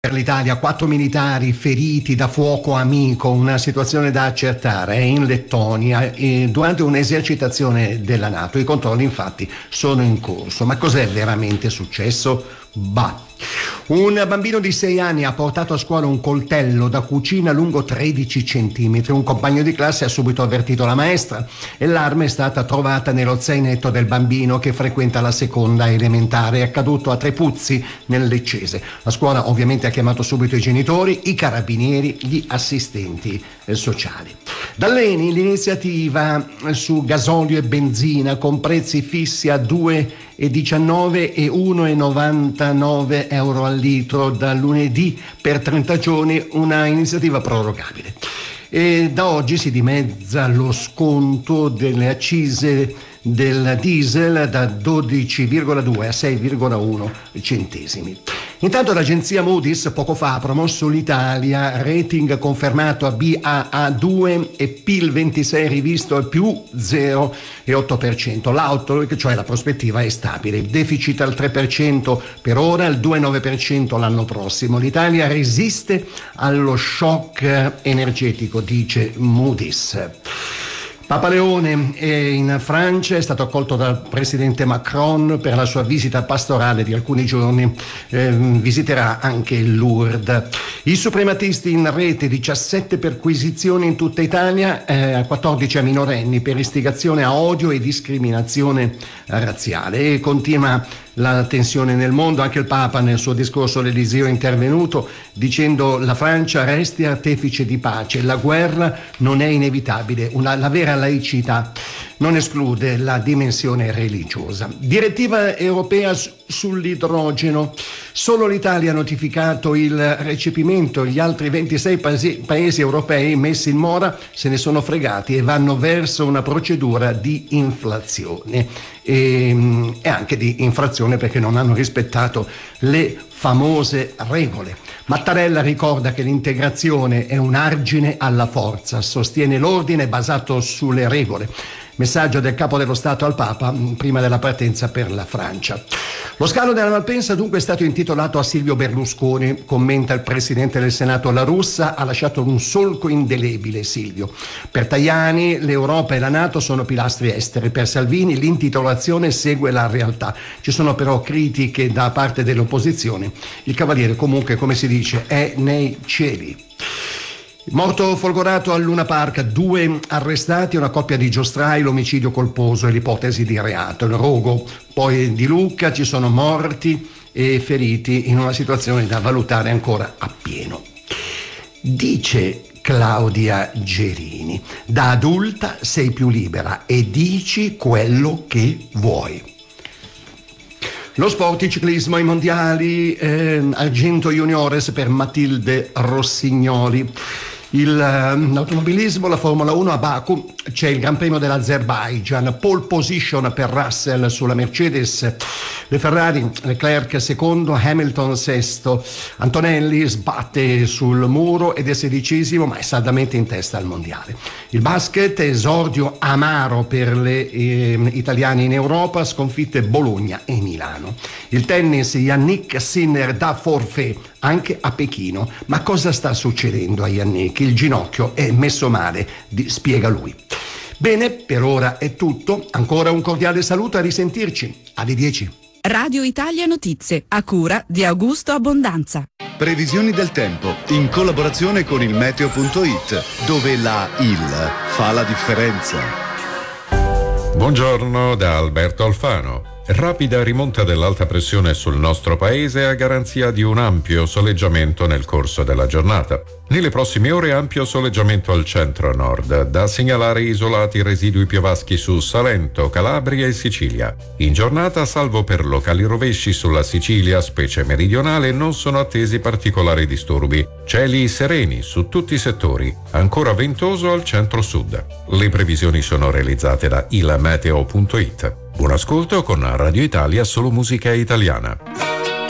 Per l'Italia, 4 militari feriti da fuoco amico, una situazione da accertare, è in Lettonia durante un'esercitazione della NATO. I controlli infatti sono in corso. Ma cos'è veramente successo? Un bambino di 6 anni ha portato a scuola un coltello da cucina lungo 13 centimetri. Un compagno di classe ha subito avvertito la maestra e l'arma è stata trovata nello zainetto del bambino che frequenta la seconda elementare. È accaduto a Trepuzzi, nel Leccese. La scuola ovviamente ha chiamato subito i genitori, i carabinieri, gli assistenti sociali. Dall'ENI l'iniziativa su gasolio e benzina con prezzi fissi a 2,19 e 1,99 euro al litro da lunedì per 30 giorni, una iniziativa prorogabile. E da oggi si dimezza lo sconto delle accise del diesel da 12,2 a 6,1 centesimi. Intanto l'agenzia Moody's poco fa ha promosso l'Italia, rating confermato a Baa2 e PIL 26 rivisto a più 0,8%. L'outlook, cioè la prospettiva, è stabile. Il deficit al 3% per ora, al 2,9% l'anno prossimo. L'Italia resiste allo shock energetico, dice Moody's. Papa Leone è in Francia, è stato accolto dal presidente Macron per la sua visita pastorale di alcuni giorni, visiterà anche Lourdes. I suprematisti in rete, 17 perquisizioni in tutta Italia, 14 a minorenni per istigazione a odio e discriminazione razziale. E continua la tensione nel mondo. Anche il Papa nel suo discorso all'Eliseo è intervenuto dicendo: la Francia resti artefice di pace, la guerra non è inevitabile, la vera laicità non esclude la dimensione religiosa. Direttiva europea sull'idrogeno. Solo l'Italia ha notificato il recepimento, gli altri 26 paesi europei messi in mora se ne sono fregati e vanno verso una procedura di inflazione e anche di infrazione perché non hanno rispettato le famose regole. Mattarella ricorda che l'integrazione è un argine alla forza, sostiene l'ordine basato sulle regole. Messaggio del Capo dello Stato al Papa prima della partenza per la Francia. Lo scalo della Malpensa dunque è stato intitolato a Silvio Berlusconi, commenta il presidente del Senato La Russa, ha lasciato un solco indelebile Silvio. Per Tajani l'Europa e la NATO sono pilastri esteri, per Salvini l'intitolazione segue la realtà. Ci sono però critiche da parte dell'opposizione. Il Cavaliere comunque, come si dice, è nei cieli. Morto folgorato al Luna Park, 2 arrestati, una coppia di giostrai, l'omicidio colposo e l'ipotesi di reato. Il rogo poi di Lucca, ci sono morti e feriti in una situazione da valutare ancora appieno. Dice Claudia Gerini: da adulta sei più libera e dici quello che vuoi. Lo sport, il ciclismo, i mondiali, argento juniores per Matilde Rossignoli. L'automobilismo, la Formula 1 a Baku, c'è il Gran Premio dell'Azerbaijan, pole position per Russell sulla Mercedes, le Ferrari, Leclerc secondo, Hamilton sesto, Antonelli sbatte sul muro ed è 16° ma è saldamente in testa al mondiale. Il basket, esordio amaro per le italiane in Europa, sconfitte Bologna e Milano. Il tennis, Yannick Sinner da forfait anche a Pechino. Ma cosa sta succedendo a Yannick? Il ginocchio è messo male, spiega lui. Bene, per ora è tutto. Ancora un cordiale saluto, a risentirci alle 10. Radio Italia Notizie, a cura di Augusto Abbondanza. Previsioni del tempo in collaborazione con il meteo.it, dove la IL fa la differenza. Buongiorno da Alberto Alfano. Rapida rimonta dell'alta pressione sul nostro paese a garanzia di un ampio soleggiamento nel corso della giornata. Nelle prossime ore ampio soleggiamento al centro-nord, da segnalare isolati residui piovaschi su Salento, Calabria e Sicilia. In giornata, salvo per locali rovesci sulla Sicilia, specie meridionale, non sono attesi particolari disturbi. Cieli sereni su tutti i settori, ancora ventoso al centro-sud. Le previsioni sono realizzate da ilmeteo.it. Buon ascolto con Radio Italia, solo musica italiana.